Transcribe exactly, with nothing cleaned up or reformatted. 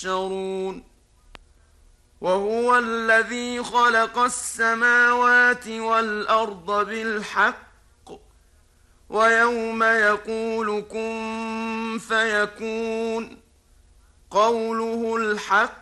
يحشرون وهو الذي خلق السماوات والأرض بالحق ويوم يقول كن فيكون قوله الحق